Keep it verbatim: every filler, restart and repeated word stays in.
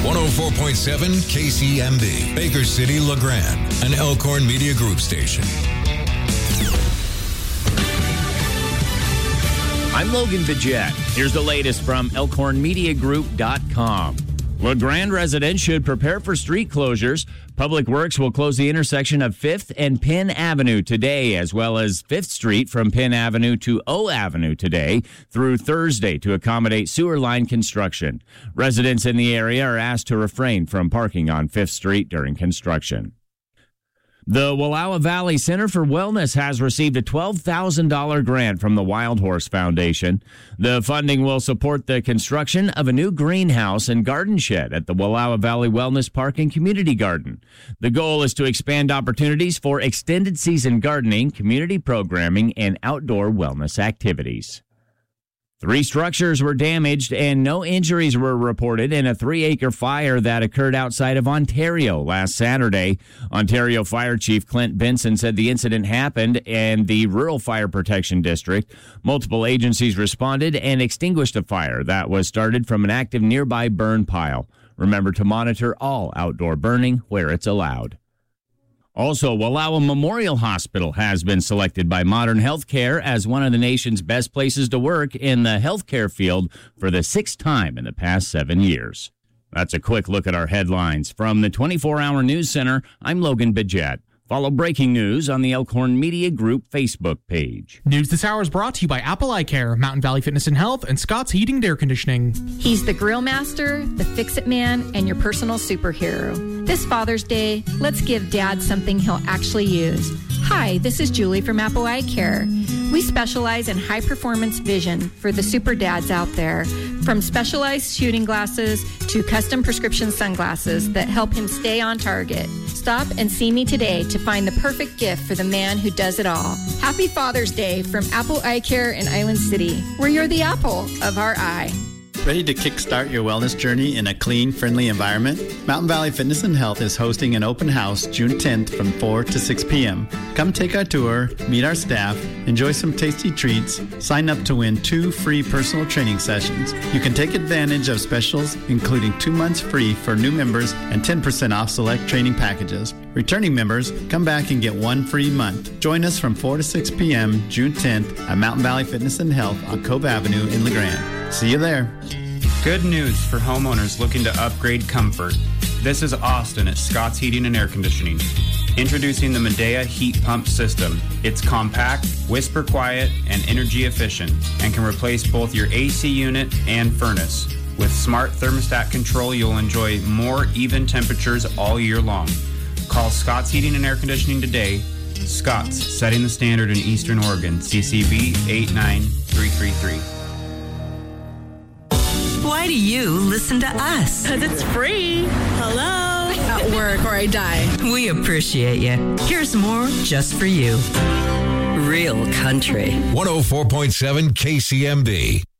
one oh four point seven K C M B, Baker City, LeGrand, an Elkhorn Media Group station. I'm Logan Bidget. Here's the latest from Elkhorn Media Group dot com. LeGrand residents should prepare for street closures. Public Works will close the intersection of fifth and Penn Avenue today, as well as fifth Street from Penn Avenue to O Avenue today through Thursday to accommodate sewer line construction. Residents in the area are asked to refrain from parking on fifth Street during construction. The Wallowa Valley Center for Wellness has received a twelve thousand dollars grant from the Wild Horse Foundation. The funding will support the construction of a new greenhouse and garden shed at the Wallowa Valley Wellness Park and Community Garden. The goal is to expand opportunities for extended season gardening, community programming, and outdoor wellness activities. Three structures were damaged and no injuries were reported in a three-acre fire that occurred outside of Ontario last Saturday. Ontario Fire Chief Clint Benson said the incident happened in the Rural Fire Protection District. Multiple agencies responded and extinguished a fire that was started from an active nearby burn pile. Remember to monitor all outdoor burning where it's allowed. Also, Wallowa Memorial Hospital has been selected by Modern Healthcare as one of the nation's best places to work in the healthcare field for the sixth time in the past seven years. That's a quick look at our headlines. From the twenty-four hour News Center, I'm Logan Bidget. Follow breaking news on the Elkhorn Media Group Facebook page. News this hour is brought to you by Apple Eye Care, Mountain Valley Fitness and Health, and Scott's Heating and Air Conditioning. He's the grill master, the fix-it man, and your personal superhero. This Father's Day, let's give Dad something he'll actually use. Hi, this is Julie from Apple Eye Care. We specialize in high-performance vision for the super dads out there, from specialized shooting glasses to custom prescription sunglasses that help him stay on target. Stop and see me today to find the perfect gift for the man who does it all. Happy Father's Day from Apple Eye Care in Island City, where you're the apple of our eye. Ready to kickstart your wellness journey in a clean, friendly environment? Mountain Valley Fitness and Health is hosting an open house June tenth from four to six p.m. Come take our tour, meet our staff, enjoy some tasty treats, sign up to win two free personal training sessions. You can take advantage of specials including two months free for new members and ten percent off select training packages. Returning members, come back and get one free month. Join us from four to six p.m. June tenth at Mountain Valley Fitness and Health on Cove Avenue in LeGrand. See you there. Good news for homeowners looking to upgrade comfort. This is Austin at Scott's Heating and Air Conditioning. Introducing the Medea Heat Pump System. It's compact, whisper quiet, and energy efficient, and can replace both your A C unit and furnace. With smart thermostat control, you'll enjoy more even temperatures all year long. Call Scott's Heating and Air Conditioning today. Scott's, setting the standard in Eastern Oregon. C C B eight nine three three three. Why do you listen to us? Because it's free. Hello. At work or I die. We appreciate you. Here's more just for you. Real country. one oh four point seven K C M B.